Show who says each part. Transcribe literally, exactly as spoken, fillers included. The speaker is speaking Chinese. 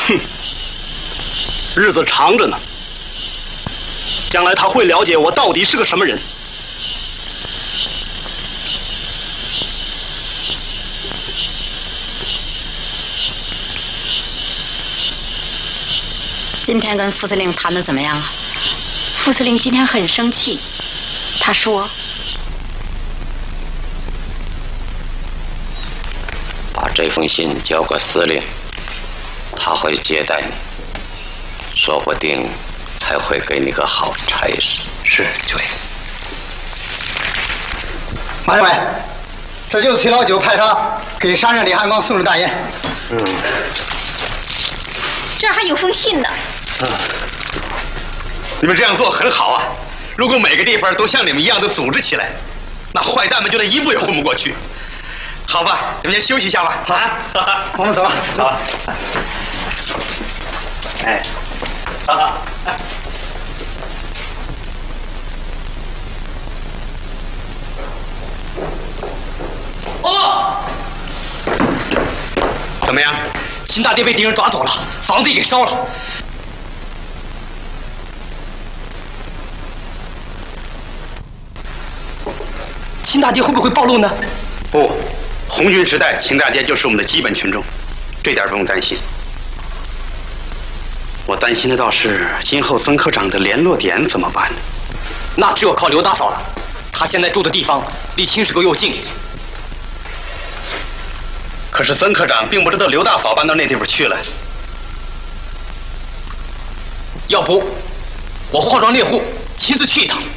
Speaker 1: 哼，日子长着呢，将来他会了解我到底是个什么人。
Speaker 2: 今天跟副司令谈的怎么样啊？
Speaker 3: 副司令今天很生气，他说：“
Speaker 4: 把这封信交给司令，他会接待你，说不定还会给你个好差事。”
Speaker 5: 是，就这。马政委，这就是崔老九派他给山上李汉光送的大烟。
Speaker 1: 嗯。
Speaker 3: 这儿还有封信呢。
Speaker 6: 嗯，你们这样做很好啊！如果每个地方都像你们一样的组织起来，那坏蛋们就连一步也混不过去。好吧，你们先休息一下吧。
Speaker 5: 好，我们走了。
Speaker 6: 好。哎，哈哈。
Speaker 7: 哦，
Speaker 6: 怎么样？
Speaker 7: 秦大爹被敌人抓走了，房子也给烧了。秦大爹会不会暴露呢？
Speaker 6: 不，红军时代，秦大爹就是我们的基本群众，这点不用担心。我担心的倒是今后曾科长的联络点怎么办呢？
Speaker 7: 那只有靠刘大嫂了，她现在住的地方离秦师沟又近。
Speaker 6: 可是曾科长并不知道刘大嫂搬到那地方去了。
Speaker 7: 要不，我化妆猎户，亲自去一趟。